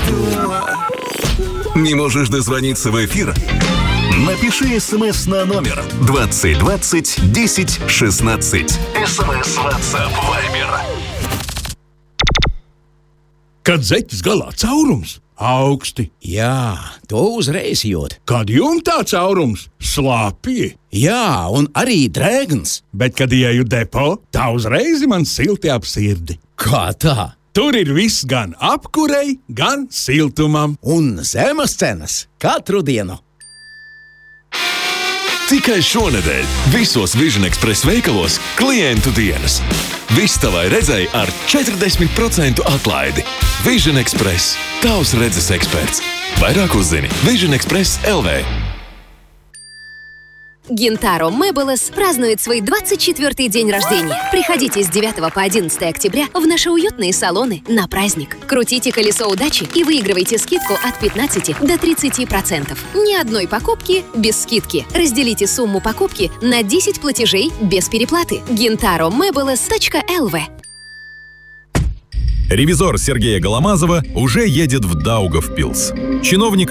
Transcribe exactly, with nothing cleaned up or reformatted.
Не можешь дозвониться в эфир? Напиши СМС на номер двадцать двадцать десять шестнадцать. СМС, WhatsApp, Viber. Kad zeķis galā caurums, augsti. Jā, to uzreiz jūt. Kad jumtā caurums, slāpji. Jā, un arī drēgns. Bet, kad ieju depo, tā uzreiz man silti ap sirdi. Kā tā? Tur ir viss gan apkurei, gan siltumam. Un zemes cenas katru dienu. Tikai šonedēļ visos Vision Express veikalos klientu dienas. Viss tavai redzei ar četrdesmit procentu atlaidi. Vision Express – tavs redzes eksperts. Vairāk uzzini Vision Express точка эл ви. Гинтаро Мэбелес празднует свой двадцать четвёртый день рождения. Приходите с девятого по одиннадцатое октября в наши уютные салоны на праздник. Крутите колесо удачи и выигрывайте скидку от пятнадцати до тридцати процентов. Ни одной покупки без скидки. Разделите сумму покупки на десять платежей без переплаты. гинтаро мэбелес точка эл ви. Ревизор Сергея Голомазова уже едет в Даугавпилс. Чиновник